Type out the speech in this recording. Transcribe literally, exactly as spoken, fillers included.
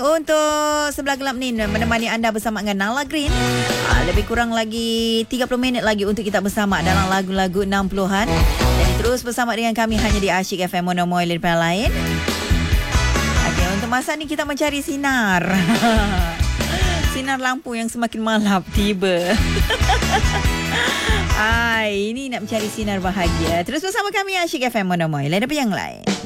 untuk Sebelah Gelap ni menemani anda bersama dengan Nala Green. uh, Lebih kurang lagi tiga puluh minit lagi untuk kita bersama dalam lagu-lagu enam puluhan. Jadi terus bersama dengan kami hanya di Asyik F M Mono Moy Lirik lain. Okay, untuk masa ni kita mencari sinar. Sinar lampu yang semakin malap tiba. Ai, ini nak mencari sinar bahagia. Terus bersama kami Asyik F M Mono Moy Lirik yang lain.